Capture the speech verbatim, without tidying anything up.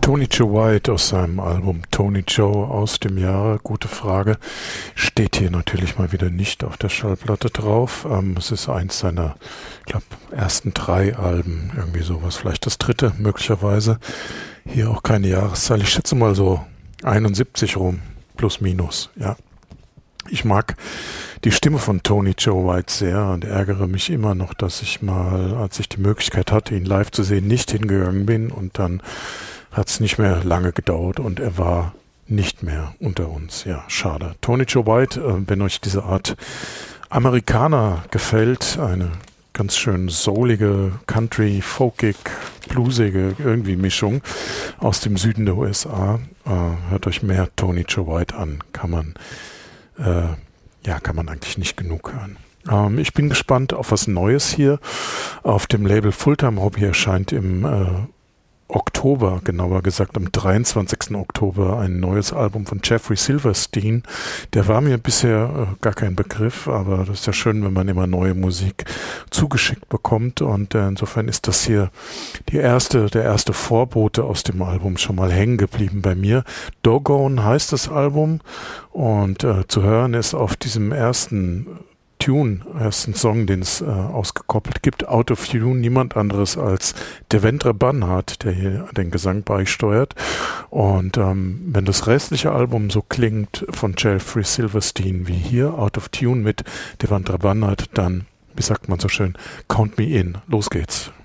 Tony Joe White aus seinem Album Tony Joe aus dem Jahre, gute Frage, steht hier natürlich mal wieder nicht auf der Schallplatte drauf. Ähm, es ist eins seiner, ich glaube, ersten drei Alben, irgendwie sowas, vielleicht das dritte möglicherweise. Hier auch keine Jahreszahl, ich schätze mal so einundsiebzig rum, plus minus, ja. Ich mag die Stimme von Tony Joe White sehr und ärgere mich immer noch, dass ich mal, als ich die Möglichkeit hatte, ihn live zu sehen, nicht hingegangen bin, und dann hat es nicht mehr lange gedauert und er war nicht mehr unter uns. Ja, schade. Tony Joe White, äh, wenn euch diese Art Amerikaner gefällt, eine ganz schön soulige, country, folkig, bluesige irgendwie Mischung aus dem Süden der U S A, äh, hört euch mehr Tony Joe White an. Kann man Äh, ja, kann man eigentlich nicht genug hören. Ähm, ich bin gespannt auf was Neues hier. Auf dem Label Fulltime Hobby erscheint im äh, Oktober, genauer gesagt am dreiundzwanzigsten Oktober, ein neues Album von Jeffrey Silverstein. Der war mir bisher äh, gar kein Begriff, aber das ist ja schön, wenn man immer neue Musik zugeschickt bekommt, und äh, insofern ist das hier die erste, der erste Vorbote aus dem Album schon mal hängen geblieben bei mir. Doggone heißt das Album, und äh, zu hören ist auf diesem ersten Tune, ersten Song, den es äh, ausgekoppelt gibt, Out of Tune, niemand anderes als Devendra Banhart, der hier den Gesang beisteuert. Und ähm, wenn das restliche Album so klingt von Jeffrey Silverstein wie hier, Out of Tune mit Devendra Banhart, dann, wie sagt man so schön, count me in. Los geht's.